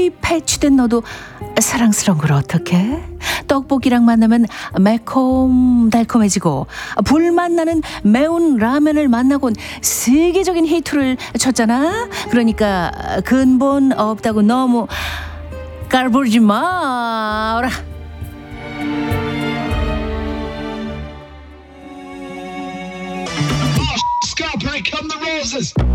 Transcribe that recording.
아무리 패치된 너도 사랑스러운 걸 어떡해? 떡볶이랑 만나면 매콤달콤해지고 불맛 나는 매운 라면을 만나곤 세계적인 히트를 쳤잖아. 그러니까 근본 없다고 너무 깔보지 마라. Scalper, here come the roses.